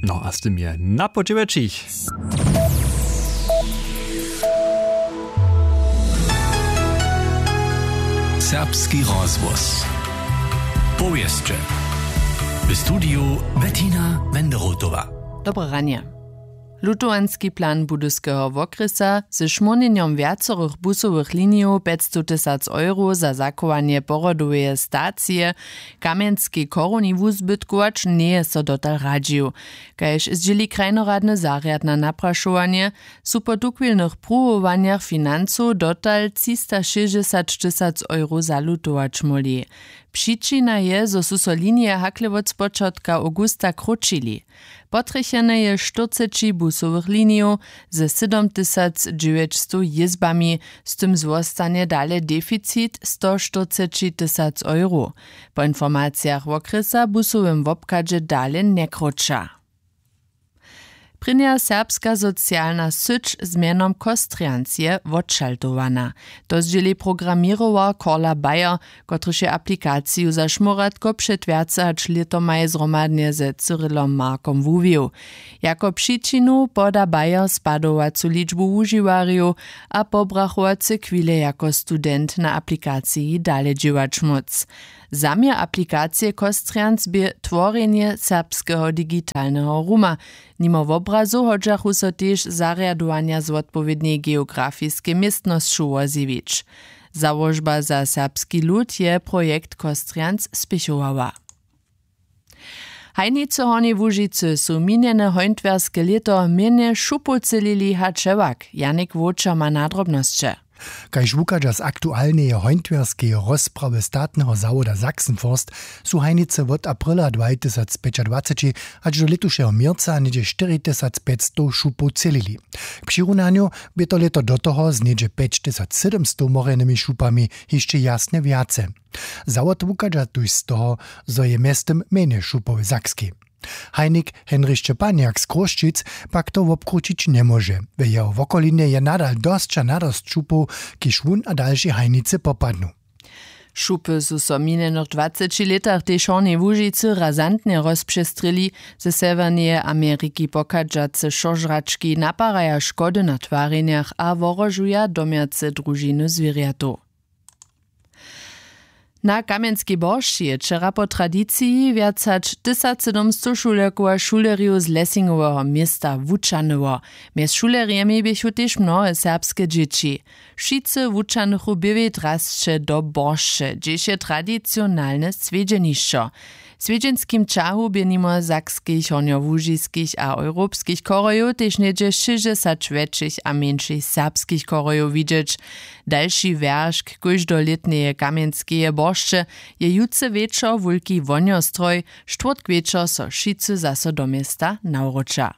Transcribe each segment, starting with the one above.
No a z tym je na podzieweczich. Serbski rozwóz. Powieszcze. W studiu Bettina Wenderotowa. Dobre ranie. Lutowanski plan budyskiego wokresa ze szmonjeniem wiacorych busowych linijów 500 000 euro za zakowanie porodowej stacije Kamienski koroni wuzbytkować nie jest so dotal radził. Kajż zdzieli krajnoradny zariad na napraszowanie, su po dukwilnych próbowaniach finansu dotal 360 000 euro za lutować moli. Przyczyna je, zo su so linie hakle od spočatka augusta kručili. Potrechene je 40 busowych linijów ze 7900 jizbami, z tym zostanie dalej deficit 140 000 euro. Po informacjach wokresa busowym wobkadźe dalej nie kruča. Prynja serbska socjalna syć z mianom Kostrians je odšaltowana. To zdzieli programirowa Korla Bayer, kotryż je aplikaciju za szmuratko przed wiacach letomaj zromadnie ze Cyrylom Markom wuwił. Jako przyczynu poda Bayer spadowacu liczbu używariów, a pobrachowacy chwile jako student na aplikacji dalej działać móc. Zamiar aplikacije Kostrians by tworzenie serbskiego digitalnego ruma. Nimo w obrazu hodžachu so też zariadowania z odpowiedniej geografijskiej miestności woziwić. Założba za serbski lud je projekt Kostrians spiechowała. Hajnice Hornej Łužicy su miniene hońtwerskie leto mienie šupocelili hačevak. Janik Woča ma nadrobnosće. Kaž wukađa z aktualneje hońtwerskie rozprawy statnego zawoda Sachsenforst su hajnice od aprila 2025 aż do letušeho mierca niedzie 4500 šupov celili. K přirunaniu by to leto do toho z niedzie 5700 morenými šupami jeszcze jasne wiace. Zawod wukađa tuž z toho, zo je mestem mene šupowy Sakski. Hajnik Henryk Szczepaniak z Kroščic pak to obkručić nie może. W jeho okolinie je nadal dostča nadost šupov, kiž wun a další hajnice popadnu. Šupy su so minionych 20 letach tej Hornej Łužicy razantnie rozprzestrili, ze Severnej Ameryki pokadžace šožrački naparaja škody na twareniach a worožuja domiace družiny zwierjatów. Na Kamienskiej Boršči je wczera po tradycji wiacać 1700 šulerków a šulerjów z Lessingowego miasta wučanyło. Mjez šulerjemi běchu tež mnohe serbske dzieci. Wszyscy wučanychu byli drasće do Boršče, gdzieś je tradycjonalne swiedźenišćo. W swiedźenskim czahu by nimo sakskich, hornjołužiskich a europskich korojów też niedzie 60 większych a mniejszych serbskich korojów widzieć. Dalszy wierszk kóż do letnieje Kamienskeje Boršče je jutce wieczor wulki woniostroj, štvrtk wieczor so wszyscy zaso do miasta nauroča.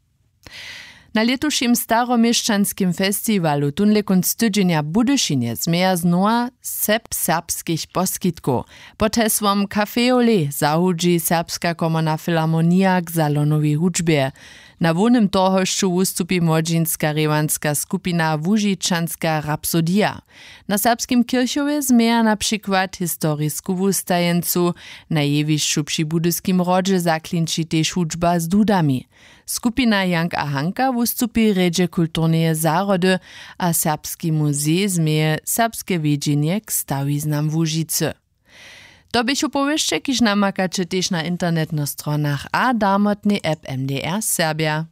Na letušim staromieszczanskim festiwalu tunle kunc tydzienia Budyšinie zmieja znowa serbskich poskitków. Pod hesłom Café Olé zahudzi Serbska komorna filharmonia k salonowej hudžbie. Na wonym torhošću ustupi młodzinska rewanska skupina Łužičanska Rapsodia. Na serbskim kirchowie zmieja na przykład historisku wustajencu, na jewišću przy budyskim rodzie zaklinči tež hudžba z dudami. Skupina Jank a Hanka ustupi redzie kulturneje zarody, a Serbski muzej zmieje serbskie wiedźenie k stawiznam Łužicy. To byś upowieszcze, kiż namakacie też na internetnych stronach a damotny app MDR Serbia.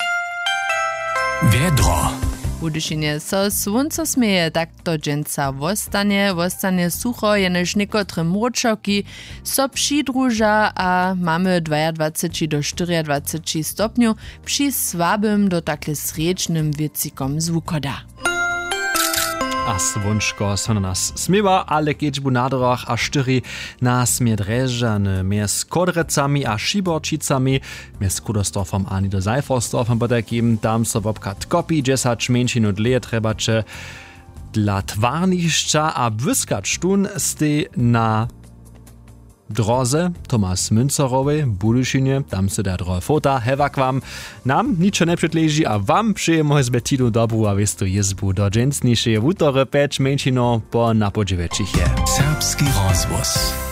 Wiedro. Budyšinie so słonco smieje, tak to dżęca wostanie sucho, jenež niekotre mročoki so přidruža a mamy 22 do 24 stopniu przy słabym do takle srečnym wiecikom zvukoda. A svunčko so na nas smiewa, ale keď bu na dorach a štyri nas mie drežane, mie s Kodrecami a Šiborčicami, mie s Kudostorfom ani do Seiferstorfom podakim, tam so wobkat kopi, 10 minut leje trebače dla twarnišća a błyskać tun ste na drodze Tomas Münzerowej, Budyšinie, tam se da drohe fota, hewak wam, nam ničo ne předleži a wam přejemo z Bettinu dobru a věstu jezbu do dženstniše wutory 5 menšino po napođevečich je. Serbski rozvoz.